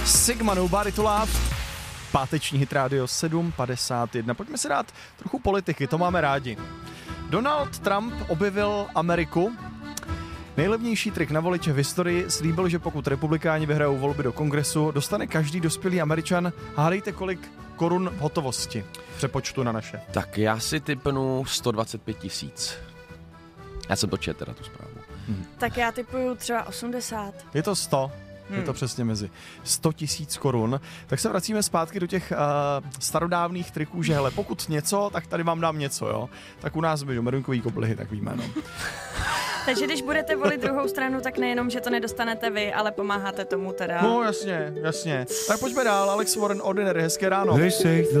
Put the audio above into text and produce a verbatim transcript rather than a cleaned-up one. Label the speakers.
Speaker 1: Sigma Nobody to Love. Páteční hit rádio sedm padesát jedna. Pojďme si dát trochu politiky, to máme rádi. Donald Trump objevil Ameriku. Nejlevnější trik na voliče v historii, slíbil, že pokud republikáni vyhrajou volby do kongresu, dostane každý dospělý Američan, hádejte kolik korun v hotovosti. Přepočtu na naše.
Speaker 2: Tak já si tipnu sto dvacet pět tisíc. Já jsem to četl teda tu zprávu.
Speaker 3: Hmm. Tak já tipuju třeba osmdesát.
Speaker 1: Je to sto.
Speaker 3: Hmm.
Speaker 1: Je to přesně mezi sto tisíc korun. Tak se vracíme zpátky do těch uh, starodávných triků, že hele, pokud něco, tak tady vám dám něco, jo. Tak u nás by do medunkový koblihy, tak víme, no.
Speaker 3: Takže když budete volit druhou stranu, tak nejenom, že to nedostanete vy, ale pomáháte tomu teda.
Speaker 1: No jasně, jasně. Tak pojďme dál, Alex Warren, Ordinary, hezké ráno.